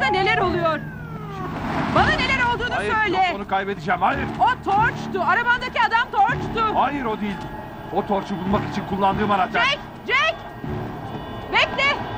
Burada neler oluyor? Bana neler olduğunu Hayır, söyle. yok, onu kaybedeceğim. Hayır. O Torch'tu. Arabandaki adam Torch'tu. Hayır, o değil. O torçu bulmak için kullandığım araç. Jack! Jack! Bekle!